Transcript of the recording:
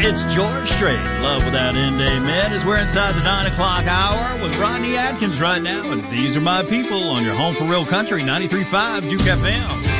It's George Strait. Love Without End, amen, as we're inside the 9 o'clock hour with Rodney Atkins right now. And these are my people on your home for real country, 93.5 Duke FM.